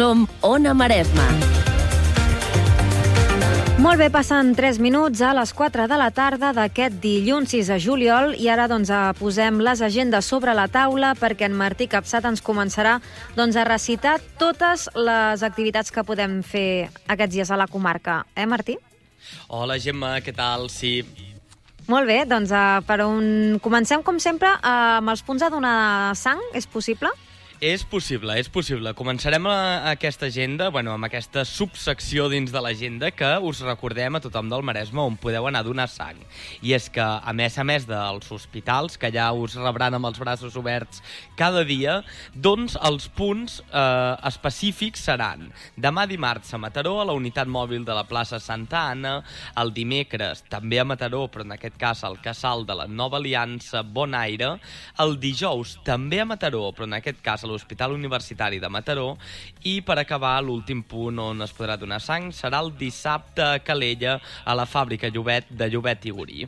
Som Ona Maresma. Molt bé, passen 3 minuts a les 4 de la tarda d'aquest dilluns 6 de juliol i ara posem les agendes sobre la taula perquè en Martí Capsat ens començarà a recitar totes les activitats que podem fer aquests dies a la comarca. Martí? Hola, Gemma, què tal? Sí. Molt bé, comencem com sempre amb els punts a donar sang, és possible? És possible, és possible. Començarem aquesta agenda, amb aquesta subsecció dins de l'agenda que us recordem a tothom del Maresme on podeu anar a donar sang. I és que, a més dels hospitals, que ja us rebran amb els braços oberts cada dia, doncs els punts específics seran demà dimarts a Mataró, a la unitat mòbil de la plaça Santa Anna, el dimecres també a Mataró, però en aquest cas al casal de la Nova Aliança Bon Aire, el dijous també a Mataró, però en aquest cas a l'Hospital Universitari de Mataró, i per acabar l'últim punt on es podrà donar sang serà el dissabte a Calella, a la fàbrica de Llobet i Gorí.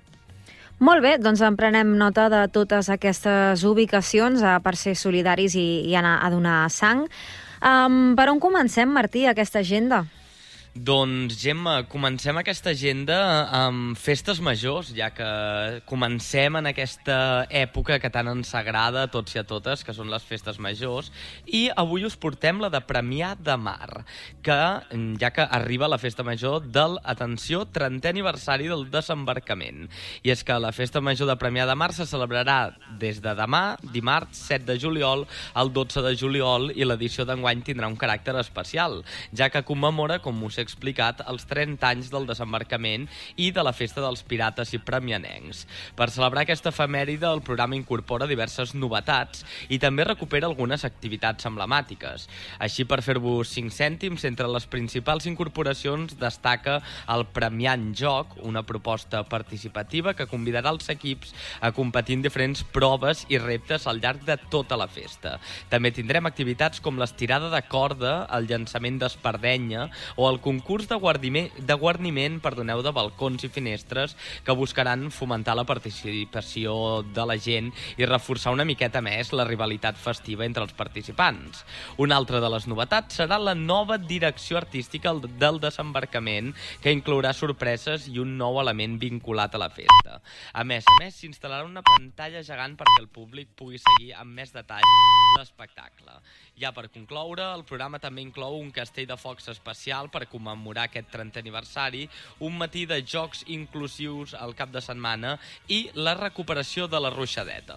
Molt bé, doncs en prenem nota de totes aquestes ubicacions per ser solidaris i anar a donar sang. Per on comencem, Martí, aquesta agenda? Doncs, Gemma, comencem aquesta agenda amb festes majors, ja que comencem en aquesta època que tant ens agrada a tots i a totes, que són les festes majors, i avui us portem la de Premià de Mar, que ja que arriba la festa major del, atenció, 30è aniversari del desembarcament. I és que la festa major de Premià de Mar se celebrarà des de demà, dimarts 7 de juliol, al 12 de juliol, i l'edició d'enguany tindrà un caràcter especial, ja que commemora, com us he explicat, els 30 anys del desembarcament i de la festa dels pirates i premianencs. Per celebrar aquesta efemèride, el programa incorpora diverses novetats i també recupera algunes activitats emblemàtiques. Així, per fer-vos 5 cèntims, entre les principals incorporacions destaca el Premiant Joc, una proposta participativa que convidarà els equips a competir en diferents proves i reptes al llarg de tota la festa. També tindrem activitats com l'estirada de corda, el llançament d'espardenya o el concurs de guarniment, de balcons i finestres que buscaran fomentar la participació de la gent i reforçar una miqueta més la rivalitat festiva entre els participants. Una altra de les novetats serà la nova direcció artística del desembarcament, que inclourà sorpreses i un nou element vinculat a la festa. A més, s'instal·larà una pantalla gegant perquè el públic pugui seguir amb més detall l'espectacle. Ja per concloure, el programa també inclou un castell de focs especial per commemorar aquest 30è aniversari, un matí de jocs inclusius al cap de setmana i la recuperació de la ruixadeta.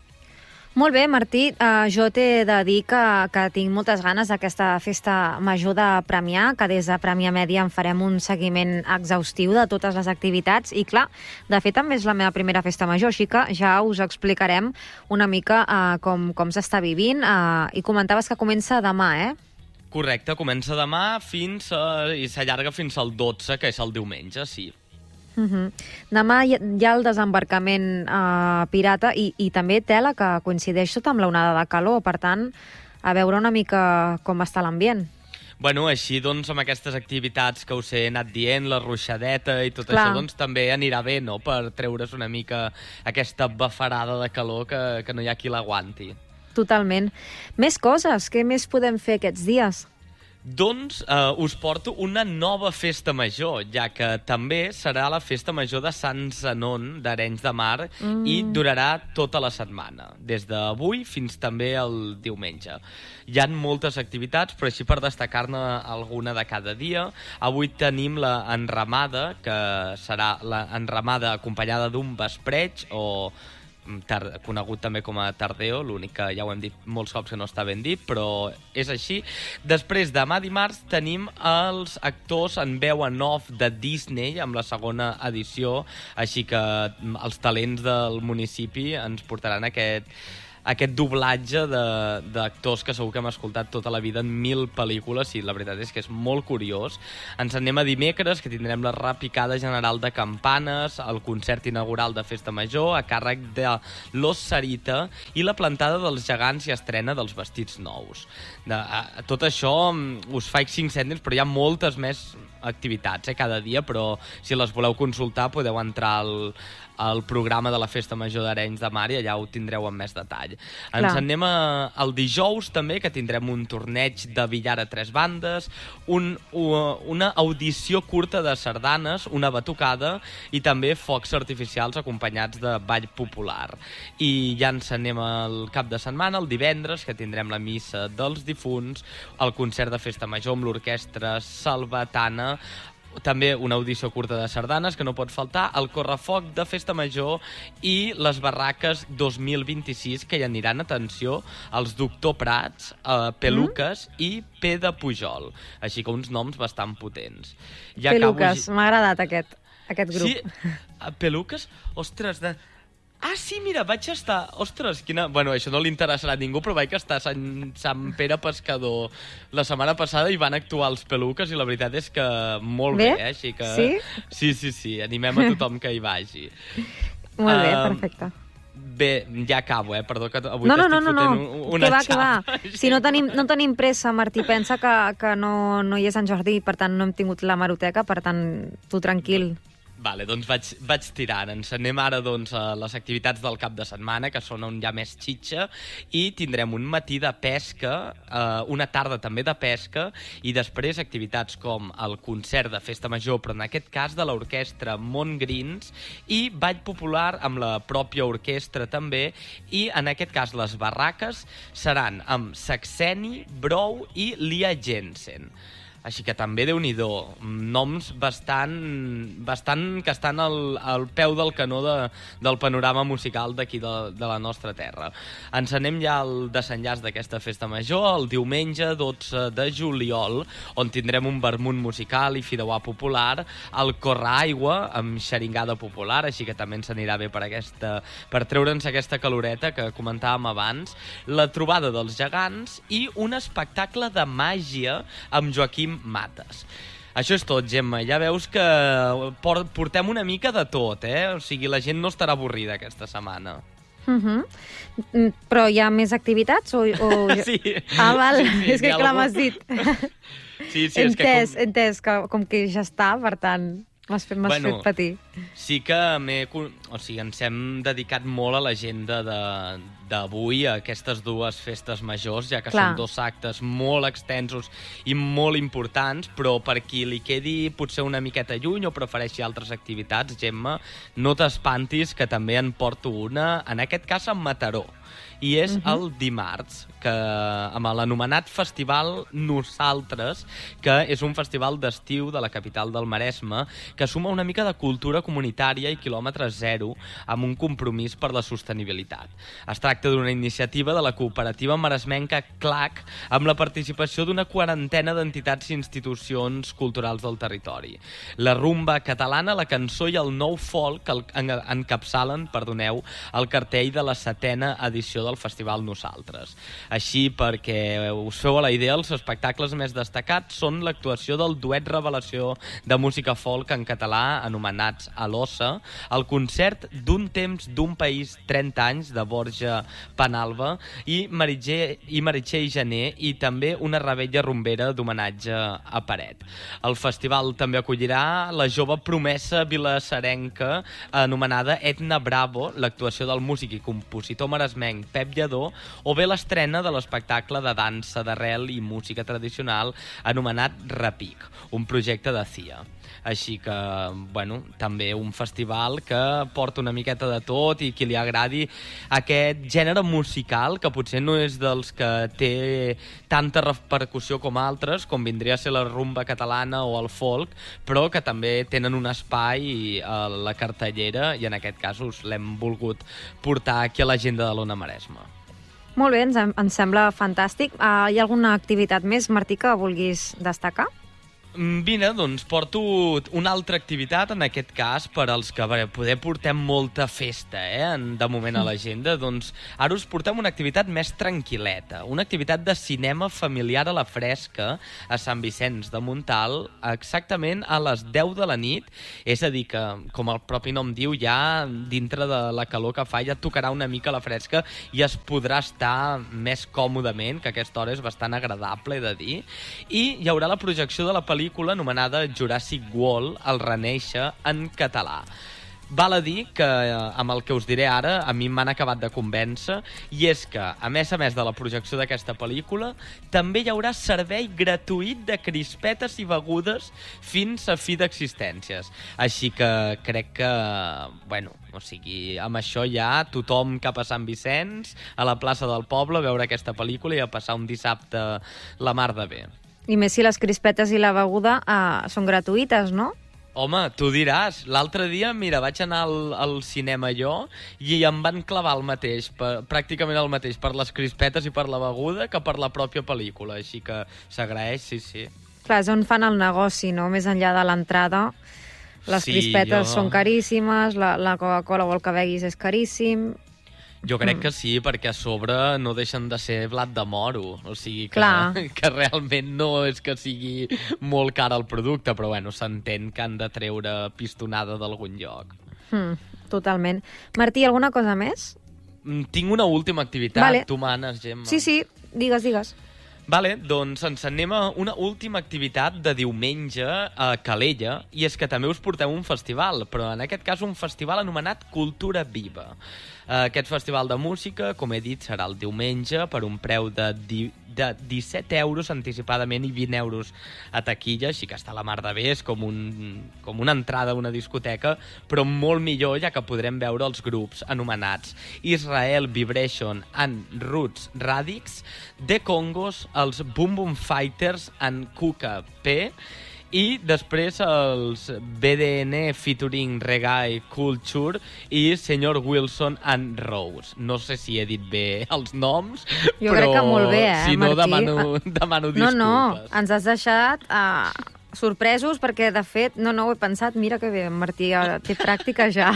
Molt bé, Martí, jo t'he de dir que tinc moltes ganes d'aquesta festa major de Premià, que des de Premià Mèdia en farem un seguiment exhaustiu de totes les activitats i, clar, de fet també és la meva primera festa major, així que ja us explicarem una mica com s'està vivint i comentaves que comença demà, Correcte, comença demà i s'allarga fins al 12, que és el diumenge, sí. Demà hi ha el desembarcament pirata i també tela que coincideix tot amb l'onada de calor, per tant, a veure una mica com està l'ambient. Així, amb aquestes activitats que us he anat dient, la ruixadeta i tot això, també anirà bé, no?, per treure's una mica aquesta bafarada de calor que no hi ha qui l'aguanti. Totalment. Més coses, què més podem fer aquests dies? Doncs us porto una nova festa major, ja que també serà la festa major de Sant Zenon d'Arenys de Mar i durarà tota la setmana, des d'avui fins també el diumenge. Hi ha moltes activitats, però així per destacar-ne alguna de cada dia. Avui tenim la enramada, que serà la enramada acompanyada d'un vespreig o conegut també com a tardeo, l'únic que ja ho hem dit molts cops que no està ben dit, però és així. Després, demà dimarts, tenim els actors en veu en off de Disney, amb la segona edició, així que els talents del municipi ens portaran aquest doblatge d'actors que segur que hem escoltat tota la vida en 1000 pel·lícules i la veritat és que és molt curiós. Ens anem a dimecres, que tindrem la repicada general de campanes, el concert inaugural de Festa Major a càrrec de Los Sarita i la plantada dels gegants i estrena dels vestits nous. Tot això us faig 5 cèntims, però hi ha moltes més activitats cada dia, però si les voleu consultar podeu entrar al programa de la Festa Major d'Arenys de Mar i allà ho tindreu amb més detall. Ens en anem el dijous també, que tindrem un torneig de billar a 3 bandes, una audició curta de sardanes, una batucada i també focs artificials acompanyats de ball popular. I ja ens anem al cap de setmana, el divendres, que tindrem la missa dels difunts, el concert de festa major amb l'orquestra salvatana, també una audició curta de sardanes, que no pot faltar, el correfoc de festa major i les barraques 2026, que hi aniran, atenció, els Doctor Prats, Peluques i P de Pujol. Així que uns noms bastant potents. Ja Peluques, m'ha agradat aquest grup. Sí, Peluques, ostres, Ah, sí, mira, vaig estar... Ostres, quina... Bueno, això no li interessarà a ningú, però vaig estar a Sant Pere Pescador la setmana passada i van actuar els Peluques i la veritat és que molt bé, així que... Sí? Sí, animem a tothom que hi vagi. Molt bé, perfecte. Bé, ja acabo, perdó, que avui t'estic fotent una xapa. Si no tenim pressa, Martí, pensa que no hi és Sant Jordi i per tant no hem tingut la hemeroteca, per tant, tu tranquil. Vale, doncs vaig tirant. Ens anem ara doncs, a les activitats del cap de setmana, que són on hi ha més xitxa, i tindrem un matí de pesca, una tarda també de pesca, i després activitats com el concert de festa major, però en aquest cas de l'orquestra Montgrins, i ball popular amb la pròpia orquestra també, i en aquest cas les barraques seran amb Saxeni, Brou i Lia Jensen. Així que també, Déu-n'hi-do, noms bastant que estan al peu del canó del panorama musical d'aquí de la nostra terra. Ens anem ja al desenllaç d'aquesta festa major, el diumenge 12 de juliol, on tindrem un vermut musical i fideuà popular, el Correaigua amb xeringada popular, així que també ens anirà bé per treure'ns aquesta caloreta que comentàvem abans, la trobada dels gegants i un espectacle de màgia amb Joaquim Mates. Això és tot, Gemma. Ja veus que portem una mica de tot, O sigui, la gent no estarà avorrida aquesta setmana. Però hi ha més activitats? Sí. Ah, val. Sí, és que clar, m'has dit. Sí, Entès, que com que ja està, per tant... M'has fet patir. Sí que ens hem dedicat molt a l'agenda d'avui, a aquestes dues festes majors, ja que són 2 actes molt extensos i molt importants, però per qui li quedi potser una miqueta lluny o prefereixi altres activitats, Gemma, no t'espantis, que també en porto una, en aquest cas a Mataró. I és el dimarts, amb l'anomenat Festival Nosaltres, que és un festival d'estiu de la capital del Maresme, que suma una mica de cultura comunitària i quilòmetre zero amb un compromís per la sostenibilitat. Es tracta d'una iniciativa de la cooperativa maresmenca CLAC amb la participació d'una 40ena d'entitats i institucions culturals del territori. La rumba catalana, la cançó i el nou folk encapçalen, el cartell de la 7a edició del Festival Nosaltres. Així, perquè us feu a la idea, els espectacles més destacats són l'actuació del duet revelació de música folk en català anomenats A l'Ossa, el concert d'Un temps d'un país 30 anys de Borja Penalva i Meritxell Janer, i també una revetlla rumbera d'homenatge a Paret. El festival també acollirà la jove promesa vilassarenca anomenada Edna Bravo, l'actuació del músic i compositor maresmenc Pep Lledó, o bé l'estrena de l'espectacle de dansa d'arrel i música tradicional anomenat Repic, un projecte de CIA. Així que, també un festival que porta una miqueta de tot i qui li agradi aquest gènere musical, que potser no és dels que té tanta repercussió com altres, com vindria a ser la rumba catalana o el folk, però que també tenen un espai a la cartellera i en aquest cas us l'hem volgut portar aquí a l'agenda de l'Ona Maresme. Molt bé, ens sembla fantàstic. Hi ha alguna activitat més, Martí, que vulguis destacar? Vine, doncs porto una altra activitat, en aquest cas, per als que poder portem molta festa, de moment a l'agenda, doncs ara us portem una activitat més tranquil·leta, una activitat de cinema familiar a la fresca a Sant Vicenç de Montalt, exactament a les 10 de la nit, és a dir que, com el propi nom diu, ja dintre de la calor que fa ja tocarà una mica la fresca i es podrà estar més còmodament, que aquesta hora és bastant agradable, he de dir, i hi haurà la projecció de la pel·lícula anomenada Jurassic World, el Renéixer, en català. Val a dir que, amb el que us diré ara, a mi m'han acabat de convèncer, i és que, a més de la projecció d'aquesta pel·lícula, també hi haurà servei gratuït de crispetes i begudes fins a fi d'existències. Així que crec que, bueno, o sigui, amb això ja tothom cap a Sant Vicenç, a la plaça del poble, a veure aquesta pel·lícula i a passar un dissabte la mar de bé. I més si les crispetes i la beguda són gratuïtes, no? Home, tu diràs. L'altre dia, mira, vaig anar al cinema jo i em van clavar el mateix, pràcticament el mateix, per les crispetes i per la beguda que per la pròpia pel·lícula. Així que s'agraeix, sí. Clar, és on fan el negoci, no? Més enllà de l'entrada. Les crispetes són caríssimes, la Coca-Cola o el que beguis és caríssim. Jo crec que sí, perquè a sobre no deixen de ser blat de moro. O sigui que realment no és que sigui molt car el producte, però bueno, s'entén que han de treure pistonada d'algun lloc. Totalment. Martí, alguna cosa més? Tinc una última activitat. Vale. Tu manes, Gemma. Sí, digues. Vale, doncs ens anem a una última activitat de diumenge a Calella, i és que també us portem un festival, però en aquest cas un festival anomenat Cultura Viva. Aquest festival de música, com he dit, serà el diumenge per un preu de 17 euros anticipadament i 20 euros a taquilla, així que està a la mar de bé, és com una entrada a una discoteca, però molt millor, ja que podrem veure els grups anomenats Israel Vibration and Roots Radix, The Congos, els Boom Boom Fighters and Kuka P, i després els BDN featuring Reggae Culture i Sr. Wilson and Rose. No sé si he dit bé els noms, jo crec que molt bé, si no Martí? demano disculpes. No, ens has deixat sorpresos perquè, de fet, no ho he pensat. Mira que bé, Martí, té pràctica ja.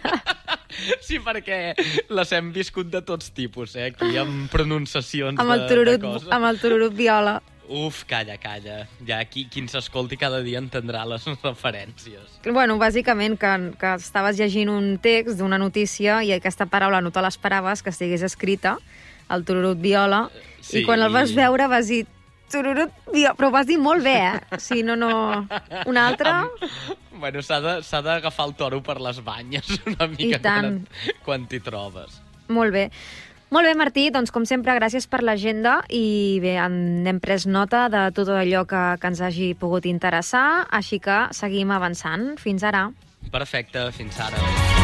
Sí, perquè les hem viscut de tots tipus, aquí, amb pronunciacions amb de coses. Amb el tururut viola. Uf, calla. Ja qui ens escolti cada dia entendrà les referències. Bueno, bàsicament que estaves llegint un text d'una notícia i aquesta paraula no te l'esperaves que estigués escrita, el tururut viola, sí, i quan el vas veure vas dir tururut viola, però ho vas dir molt bé, Si no... Una altra... Bueno, s'ha d'agafar el toro per les banyes una mica quan t'hi trobes. Molt bé. Molt bé, Martí, doncs com sempre, gràcies per l'agenda i bé, n'hem pres nota de tot allò que ens hagi pogut interessar, així que seguim avançant. Fins ara. Perfecte, fins ara.